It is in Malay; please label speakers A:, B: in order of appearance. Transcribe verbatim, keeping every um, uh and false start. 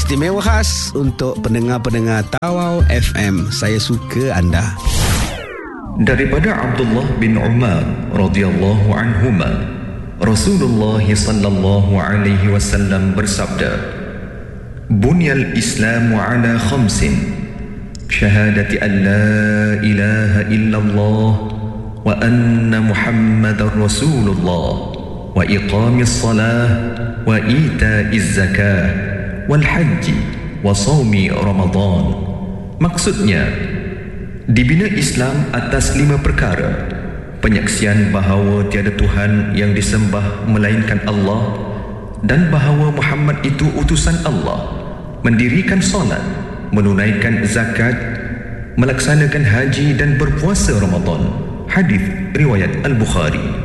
A: istimewa khas untuk pendengar-pendengar Tawau F M. Saya suka anda.
B: Daripada Abdullah bin Umar radhiyallahu anhuma, Rasulullah sallallahu alaihi wasallam bersabda, "Bunyal Islamu ala khamsin, syahadati an la ilaha illallah wa anna Muhammadar Rasulullah wa iqamis salah wa ita'iz zakah wal haji wa sawmi Ramadan." Maksudnya, dibina Islam atas lima perkara: penyaksian bahawa tiada Tuhan yang disembah melainkan Allah dan bahawa Muhammad itu utusan Allah, mendirikan solat, menunaikan zakat, melaksanakan haji dan berpuasa Ramadan. Hadis riwayat Al-Bukhari.